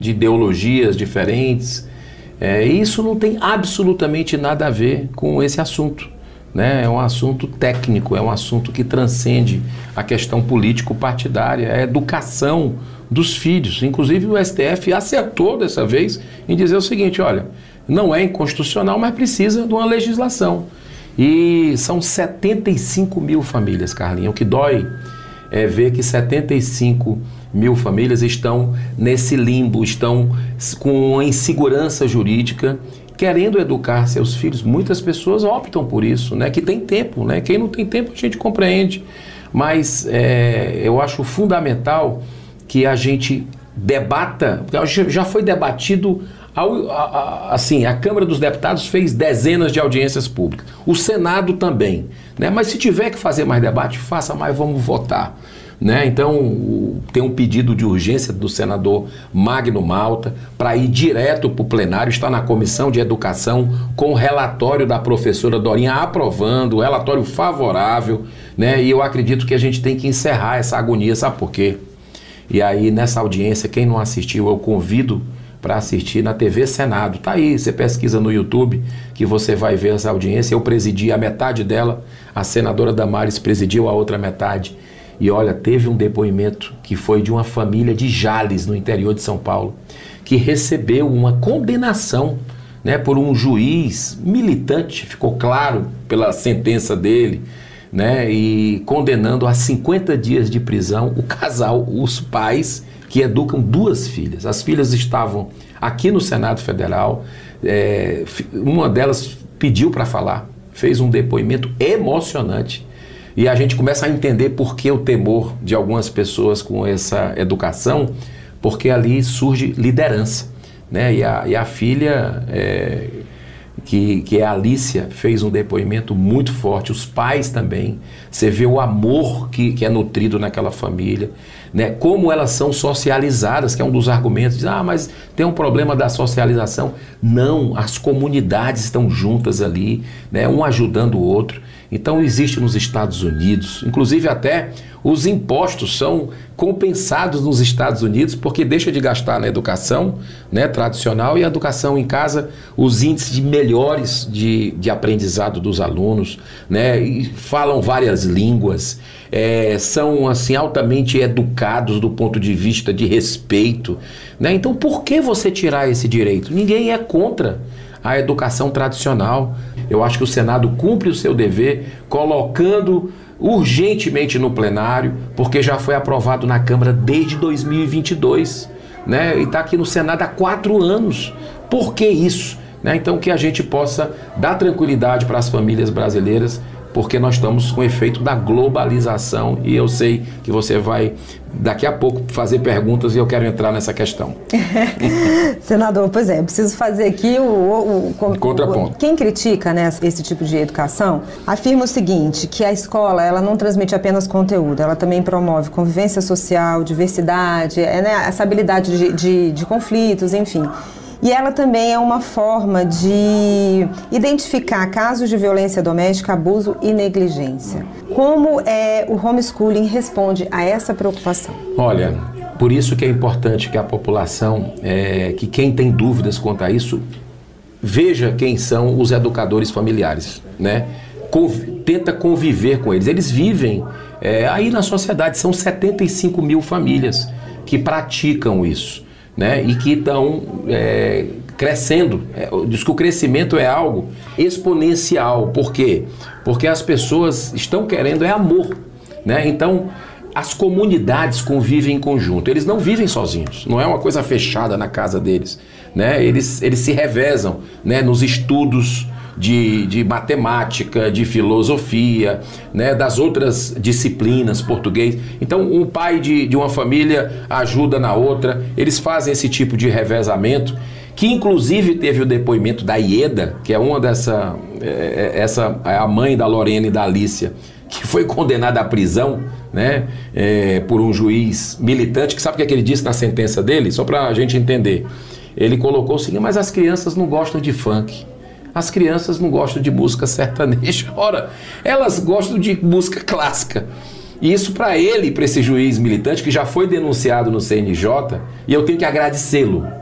de ideologias diferentes. Isso não tem absolutamente nada a ver com esse assunto, né? É um assunto técnico, é um assunto que transcende a questão político-partidária, é a educação dos filhos. Inclusive o STF acertou dessa vez em dizer o seguinte: olha, não é inconstitucional, mas precisa de uma legislação. E são 75 mil famílias, Carlinhos. O que dói é ver que 75 mil famílias estão nesse limbo, estão com insegurança jurídica, querendo educar seus filhos. Muitas pessoas optam por isso, né? Que tem tempo, né? Quem não tem tempo a gente compreende. Mas eu acho fundamental que a gente debata, porque já foi debatido, assim, a Câmara dos Deputados fez dezenas de audiências públicas, o Senado também, né? Mas se tiver que fazer mais debate, faça mais, vamos votar, né? Então tem um pedido de urgência do senador Magno Malta para ir direto para o plenário, está na Comissão de Educação com o relatório da professora Dorinha aprovando, o relatório favorável, né? E eu acredito que a gente tem que encerrar essa agonia, sabe por quê? E aí nessa audiência, quem não assistiu, eu convido para assistir na TV Senado. Tá aí, você pesquisa no YouTube que você vai ver essa audiência. Eu presidi a metade dela, a senadora Damares presidiu a outra metade. E olha, teve um depoimento que foi de uma família de Jales, no interior de São Paulo, que recebeu uma condenação, né, por um juiz militante, ficou claro pela sentença dele, né, e condenando a 50 dias de prisão o casal, os pais que educam duas filhas. As filhas estavam aqui no Senado Federal, uma delas pediu para falar, fez um depoimento emocionante, e a gente começa a entender por que o temor de algumas pessoas com essa educação, porque ali surge liderança, né? E a filha, que é a Alícia, fez um depoimento muito forte, os pais também, você vê o amor que é nutrido naquela família, né? Como elas são socializadas, que é um dos argumentos, mas tem um problema da socialização. Não, as comunidades estão juntas ali, né? Um ajudando o outro. Então existe nos Estados Unidos, inclusive até os impostos são compensados nos Estados Unidos, porque deixa de gastar na educação, né, tradicional, e a educação em casa, os índices melhores de aprendizado dos alunos, né, e falam várias línguas, são assim altamente educados do ponto de vista de respeito, né? Então por que você tirar esse direito? Ninguém é contra a educação tradicional. Eu acho que o Senado cumpre o seu dever colocando urgentemente no plenário, porque já foi aprovado na Câmara desde 2022, né? E está aqui no Senado há 4 anos. Por que isso? Né? Então que a gente possa dar tranquilidade para as famílias brasileiras, porque nós estamos com o efeito da globalização, e eu sei que você vai daqui a pouco fazer perguntas e eu quero entrar nessa questão. Senador, pois é, eu preciso fazer aqui o contraponto. Quem critica, né, esse tipo de educação afirma o seguinte, que a escola ela não transmite apenas conteúdo, ela também promove convivência social, diversidade, né, essa habilidade de conflitos, enfim. E ela também é uma forma de identificar casos de violência doméstica, abuso e negligência. Como o homeschooling responde a essa preocupação? Olha, por isso que é importante que a população, que quem tem dúvidas quanto a isso, veja quem são os educadores familiares, né? Tenta conviver com eles. Eles vivem aí na sociedade, são 75 mil famílias que praticam isso, né? E que estão crescendo. Diz que o crescimento é algo exponencial. Por quê? Porque as pessoas estão querendo amor, né? Então as comunidades convivem em conjunto. Eles não vivem sozinhos, não é uma coisa fechada na casa deles, né? Eles se revezam, né, nos estudos de matemática, de filosofia, né, das outras disciplinas, português. Então um pai de uma família ajuda na outra, eles fazem esse tipo de revezamento, que inclusive teve o depoimento da Ieda, que é uma essa é a mãe da Lorena e da Alícia, que foi condenada à prisão, né, por um juiz militante, que sabe o que ele disse na sentença dele? Só para a gente entender. Ele colocou o seguinte: mas as crianças não gostam de funk. As crianças não gostam de música sertaneja. Ora, elas gostam de música clássica, E isso para ele, para esse juiz militante que já foi denunciado no CNJ, e eu tenho que agradecê-lo.